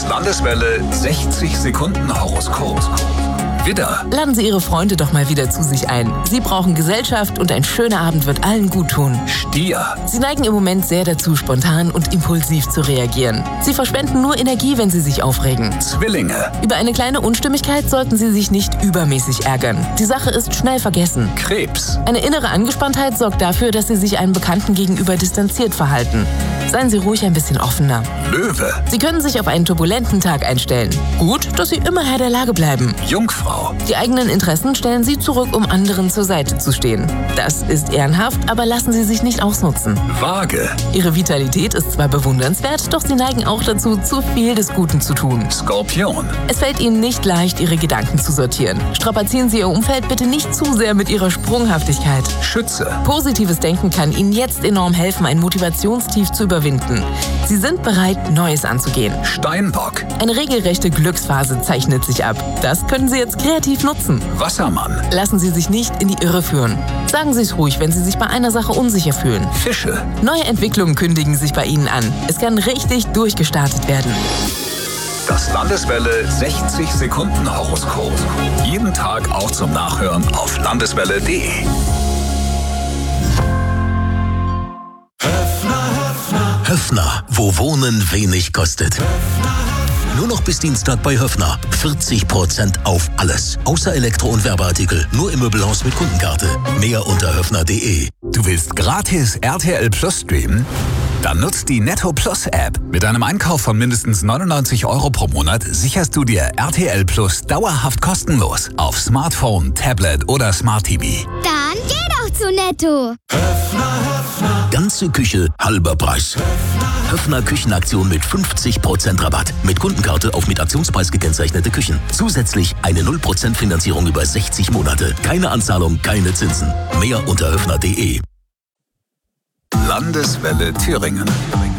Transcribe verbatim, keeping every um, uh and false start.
Das Landeswelle sechzig Sekunden Horoskop. Widder. Laden Sie Ihre Freunde doch mal wieder zu sich ein. Sie brauchen Gesellschaft und ein schöner Abend wird allen gut tun. Stier. Sie neigen im Moment sehr dazu, spontan und impulsiv zu reagieren. Sie verschwenden nur Energie, wenn Sie sich aufregen. Zwillinge. Über eine kleine Unstimmigkeit sollten Sie sich nicht übermäßig ärgern. Die Sache ist schnell vergessen. Krebs. Eine innere Angespanntheit sorgt dafür, dass Sie sich einem Bekannten gegenüber distanziert verhalten. Seien Sie ruhig ein bisschen offener. Löwe. Sie können sich auf einen turbulenten Tag einstellen. Gut, dass Sie immer Herr der Lage bleiben. Jungfrau. Die eigenen Interessen stellen Sie zurück, um anderen zur Seite zu stehen. Das ist ehrenhaft, aber lassen Sie sich nicht ausnutzen. Waage. Ihre Vitalität ist zwar bewundernswert, doch Sie neigen auch dazu, zu viel des Guten zu tun. Skorpion. Es fällt Ihnen nicht leicht, Ihre Gedanken zu sortieren. Strapazieren Sie Ihr Umfeld bitte nicht zu sehr mit Ihrer Sprunghaftigkeit. Schütze. Positives Denken kann Ihnen jetzt enorm helfen, ein Motivationstief zu überwinden. Sie sind bereit, Neues anzugehen. Steinbock. Eine regelrechte Glücksphase zeichnet sich ab. Das können Sie jetzt kreativ nutzen. Wassermann. Lassen Sie sich nicht in die Irre führen. Sagen Sie es ruhig, wenn Sie sich bei einer Sache unsicher fühlen. Fische. Neue Entwicklungen kündigen sich bei Ihnen an. Es kann richtig durchgestartet werden. Das Landeswelle sechzig Sekunden Horoskop. Jeden Tag auch zum Nachhören auf landeswelle punkt de. Höffner, wo Wohnen wenig kostet. Nur noch bis Dienstag bei Höffner. vierzig Prozent auf alles. Außer Elektro- und Werbeartikel. Nur im Möbelhaus mit Kundenkarte. Mehr unter höffner punkt de. Du willst gratis R T L Plus streamen? Dann nutzt die Netto Plus App. Mit einem Einkauf von mindestens neunundneunzig Euro pro Monat sicherst du dir R T L Plus dauerhaft kostenlos auf Smartphone, Tablet oder Smart T V. Dann geh doch zu Netto. Ganze Küche, halber Preis. Höffner Küchenaktion mit fünfzig Prozent Rabatt. Mit Kundenkarte auf mit Aktionspreis gekennzeichnete Küchen. Zusätzlich eine null Prozent Finanzierung über sechzig Monate. Keine Anzahlung, keine Zinsen. Mehr unter höffner punkt de. Landeswelle Thüringen.